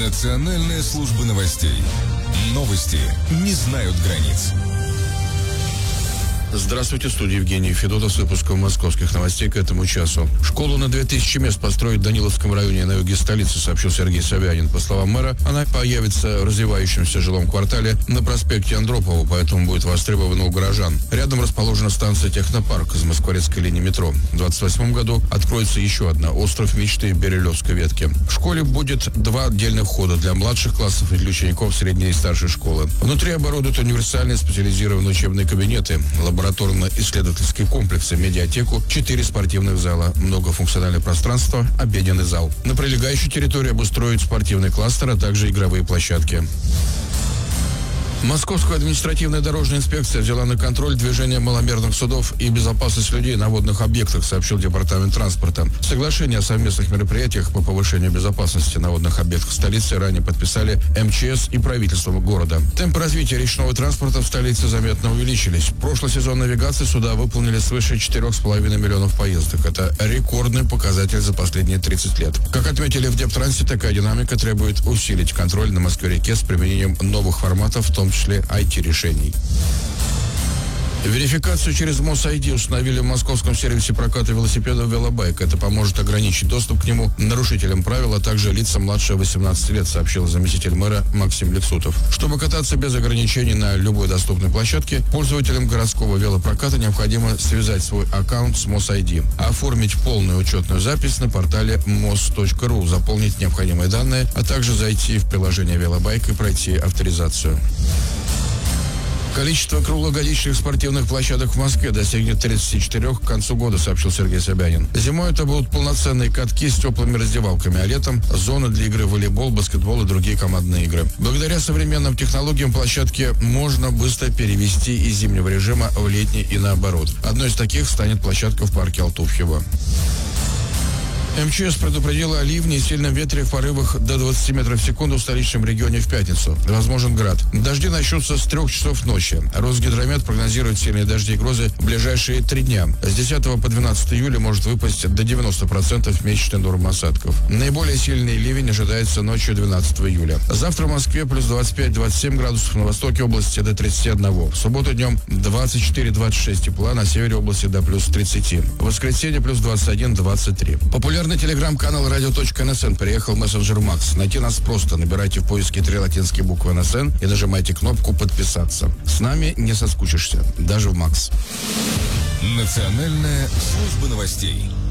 Национальная служба новостей. Новости не знают границ. Здравствуйте, в студии Евгений Федотов с выпуском московских новостей к этому часу. Школу на 2000 мест построят в Даниловском районе на юге столицы, сообщил Сергей Собянин. По словам мэра, она появится в развивающемся жилом квартале на проспекте Андропова, поэтому будет востребована у горожан. Рядом расположена станция «Технопарк» из москворецкой линии метро. В 2028 году откроется еще одна «Остров мечты» Берилевской ветки. В школе будет 2 отдельных входа для младших классов и для учеников средней и старшей школы. Внутри оборудуют универсальные специализированные учебные кабинеты, лабораторно-исследовательские комплексы, медиатеку, 4 спортивных зала, многофункциональное пространство, обеденный зал. На прилегающей территории обустроят спортивный кластер, а также игровые площадки. Московская административная дорожная инспекция взяла на контроль движение маломерных судов и безопасность людей на водных объектах, сообщил Департамент транспорта. Соглашение о совместных мероприятиях по повышению безопасности на водных объектах столицы ранее подписали МЧС и правительство города. Темпы развития речного транспорта в столице заметно увеличились. В прошлый сезон навигации суда выполнили свыше 4,5 миллионов поездок. Это рекордный показатель за последние 30 лет. Как отметили в Дептрансе, такая динамика требует усилить контроль на Москве-реке с применением новых форматов, в том числе IT-решений. Верификацию через МОС-ID установили в московском сервисе проката велосипедов «Велобайк». Это поможет ограничить доступ к нему нарушителям правил, а также лицам младше 18 лет, сообщил заместитель мэра Максим Лексутов. Чтобы кататься без ограничений на любой доступной площадке, пользователям городского велопроката необходимо связать свой аккаунт с МОС-ID, оформить полную учетную запись на портале mos.ru, заполнить необходимые данные, а также зайти в приложение «Велобайк» и пройти авторизацию. Количество круглогодичных спортивных площадок в Москве достигнет 34 к концу года, сообщил Сергей Собянин. Зимой это будут полноценные катки с теплыми раздевалками, а летом зоны для игры в волейбол, баскетбол и другие командные игры. Благодаря современным технологиям площадки можно быстро перевести из зимнего режима в летний и наоборот. Одной из таких станет площадка в парке Алтуфьево. МЧС предупредила о ливне и сильном ветре в порывах до 20 метров в секунду в столичном регионе в пятницу. Возможен град. Дожди начнутся с 3 часов ночи. Росгидромет прогнозирует сильные дожди и грозы в ближайшие 3 дня. С 10 по 12 июля может выпасть до 90% месячной нормы осадков. Наиболее сильный ливень ожидается ночью 12 июля. Завтра в Москве плюс 25-27 градусов, на востоке области до 31. В субботу днем 24-26 тепла, на севере области до плюс 30. В воскресенье плюс 21-23. Популярный телеграм-канал radio.nsn переехал в мессенджер Макс. Найти нас просто. Набирайте в поиске 3 латинские буквы НСН и нажимайте кнопку «Подписаться». С нами не соскучишься. Даже в Макс. Национальная служба новостей.